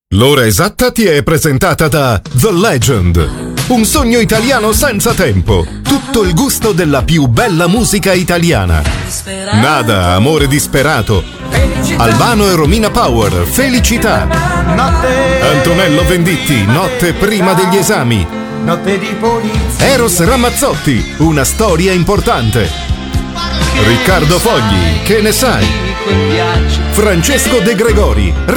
L'ora esatta ti è presentata da The Legend, un sogno italiano senza tempo, tutto il gusto della più bella musica italiana. Nada, amore disperato, Albano e Romina Power, Felicità, Antonello Venditti, Notte prima degli esami, Eros Ramazzotti, Una storia importante, Riccardo Fogli, Che ne sai, Francesco De Gregori,